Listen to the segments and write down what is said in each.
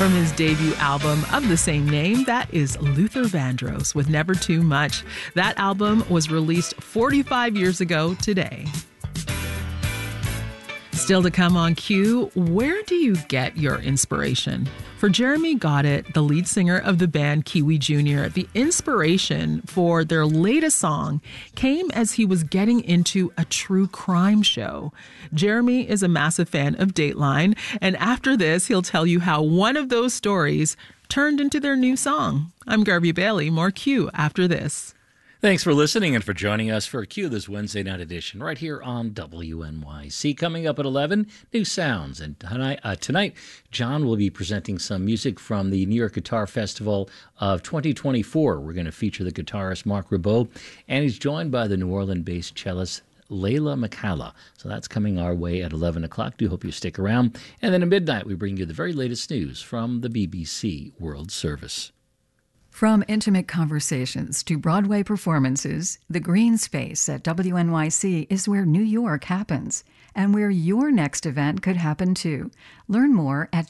From his debut album of the same name, that is Luther Vandross with Never Too Much. That album was released 45 years ago today. Still to come on Q, where do you get your inspiration? For Jeremy Goddett, the lead singer of the band Kiwi Jr., the inspiration for their latest song came as he was getting into a true crime show. Jeremy is a massive fan of Dateline, and after this, he'll tell you how one of those stories turned into their new song. I'm Garvey Bailey. More Q after this. Thanks for listening and for joining us for Q this Wednesday night edition right here on WNYC. Coming up at 11, new sounds. And tonight, John will be presenting some music from the New York Guitar Festival of 2024. We're going to feature the guitarist Marc Ribot, and he's joined by the New Orleans-based cellist Layla McCalla. So that's coming our way at 11 o'clock. Do hope you stick around. And then at midnight, we bring you the very latest news from the BBC World Service. From intimate conversations to Broadway performances, the green space at WNYC is where New York happens and where your next event could happen too. Learn more at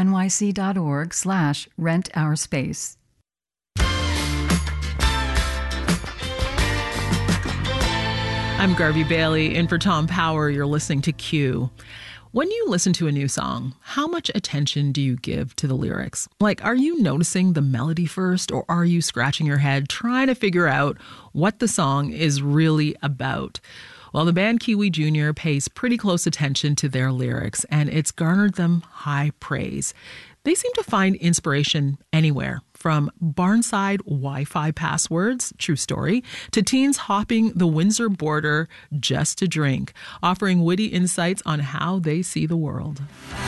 wnyc.org/rentourspace. I'm Garvey Bailey, in for Tom Power. You're listening to Q. When you listen to a new song, how much attention do you give to the lyrics? Like, are you noticing the melody first, or are you scratching your head trying to figure out what the song is really about? Well, the band Kiwi Jr. pays pretty close attention to their lyrics, and it's garnered them high praise. They seem to find inspiration anywhere, from barnside Wi-Fi passwords, true story, to teens hopping the Windsor border just to drink, offering witty insights on how they see the world.